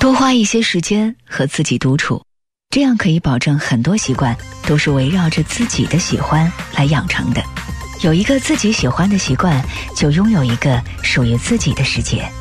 多花一些时间和自己独处，这样可以保证很多习惯都是围绕着自己的喜欢来养成的。有一个自己喜欢的习惯，就拥有一个属于自己的世界。